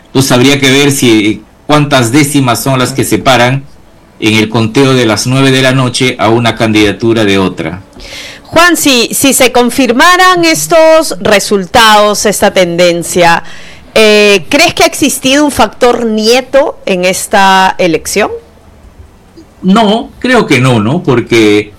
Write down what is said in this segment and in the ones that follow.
Entonces habría que ver si cuántas décimas son las que separan en el conteo de las 9 de la noche a una candidatura de otra. Juan, si se confirmaran estos resultados, esta tendencia, ¿crees que ha existido un factor Nieto en esta elección? No, creo que no, porque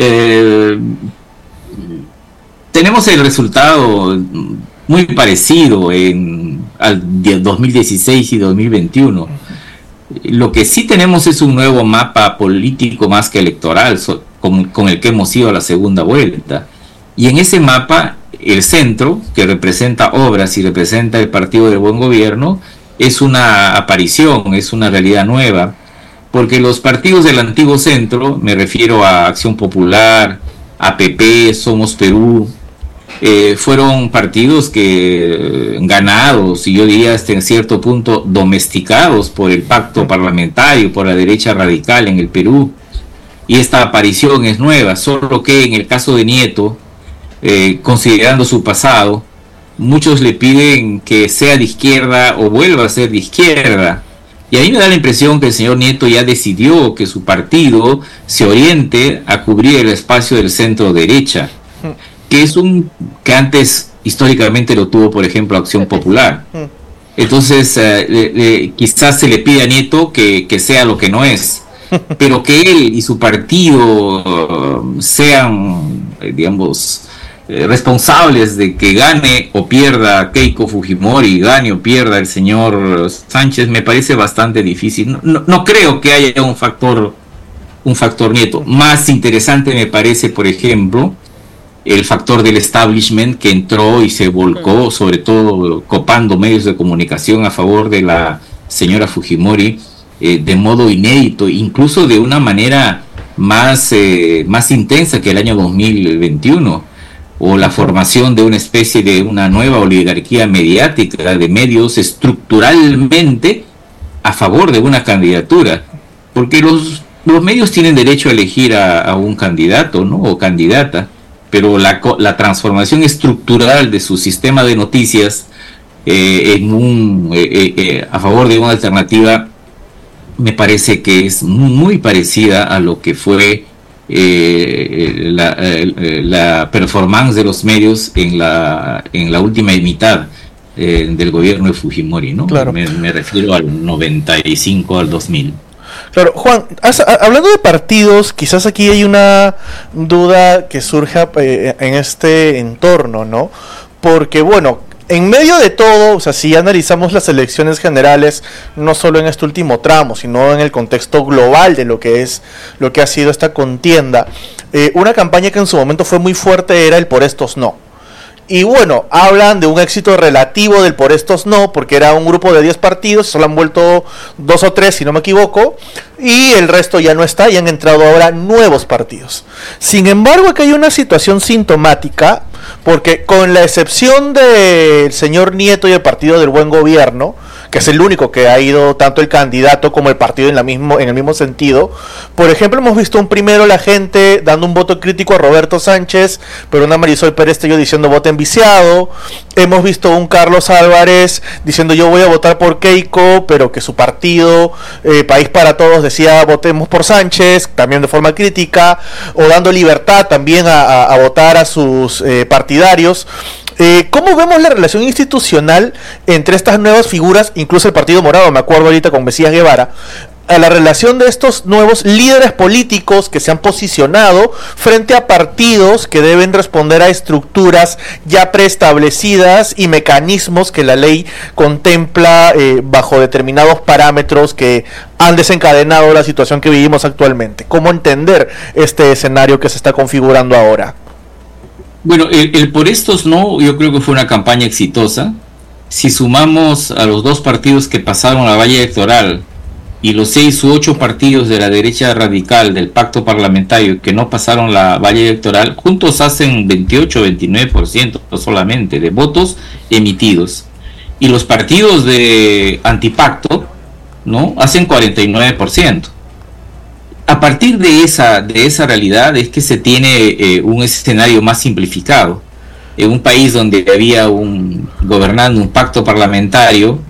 tenemos el resultado muy parecido al 2016 y 2021. Lo que sí tenemos es un nuevo mapa político más que electoral, con el que hemos ido a la segunda vuelta. Y en ese mapa, el centro, que representa obras y representa el Partido del Buen Gobierno, es una aparición, es una realidad nueva. Porque los partidos del antiguo centro, me refiero a Acción Popular, APP, Somos Perú, fueron partidos que ganados y yo diría hasta en cierto punto domesticados por el pacto parlamentario, por la derecha radical en el Perú, y esta aparición es nueva, solo que en el caso de Nieto, considerando su pasado, muchos le piden que sea de izquierda o vuelva a ser de izquierda, y a mí me da la impresión que el señor Nieto ya decidió que su partido se oriente a cubrir el espacio del centro derecha, que antes históricamente lo tuvo, por ejemplo, Acción Popular. Entonces quizás se le pide a Nieto que sea lo que no es, pero que él y su partido sean, digamos, responsables de que gane o pierda Keiko Fujimori, gane o pierda el señor Sánchez, me parece bastante difícil. No creo que haya un factor Nieto. Más interesante me parece, por ejemplo, el factor del establishment que entró y se volcó, sobre todo copando medios de comunicación a favor de la señora Fujimori, de modo inédito, incluso de una manera más intensa que el año 2021, o la formación de una especie de una nueva oligarquía mediática de medios estructuralmente a favor de una candidatura, porque los medios tienen derecho a elegir a un candidato, ¿no?, o candidata, pero la transformación estructural de su sistema de noticias a favor de una alternativa me parece que es muy parecida a lo que fue la performance de los medios en la última mitad del gobierno de Fujimori, ¿no? Claro. Me refiero al 95 al 2000. Claro, Juan, hablando de partidos, quizás aquí hay una duda que surge en este entorno, ¿no? Porque, bueno, en medio de todo, o sea, si analizamos las elecciones generales, no solo en este último tramo, sino en el contexto global de lo que ha sido esta contienda, una campaña que en su momento fue muy fuerte era el por estos no. Y bueno, hablan de un éxito relativo del por estos no, porque era un grupo de 10 partidos, solo han vuelto 2 o 3 si no me equivoco, y el resto ya no está, y han entrado ahora nuevos partidos. Sin embargo, aquí hay una situación sintomática, porque con la excepción del señor Nieto y el Partido del Buen Gobierno, que es el único que ha ido tanto el candidato como el partido en el mismo sentido. Por ejemplo, hemos visto primero la gente dando un voto crítico a Roberto Sánchez, pero una Marisol Pérez Tello diciendo voten viciado. Hemos visto un Carlos Álvarez diciendo yo voy a votar por Keiko, pero que su partido, País para Todos, decía votemos por Sánchez, también de forma crítica, o dando libertad también a votar a sus partidarios. ¿Cómo vemos la relación institucional entre estas nuevas figuras, incluso el Partido Morado, me acuerdo ahorita con Mesías Guevara, a la relación de estos nuevos líderes políticos que se han posicionado frente a partidos que deben responder a estructuras ya preestablecidas y mecanismos que la ley contempla bajo determinados parámetros que han desencadenado la situación que vivimos actualmente? ¿Cómo entender este escenario que se está configurando ahora? Bueno, el por estos no, yo creo que fue una campaña exitosa. Si sumamos a los 2 partidos que pasaron la valla electoral y los 6 u 8 partidos de la derecha radical del pacto parlamentario que no pasaron la valla electoral, juntos hacen 28-29% solamente de votos emitidos. Y los partidos de antipacto, ¿no?, hacen 49%. A partir de esa realidad es que se tiene un escenario más simplificado. En un país donde había gobernando un pacto parlamentario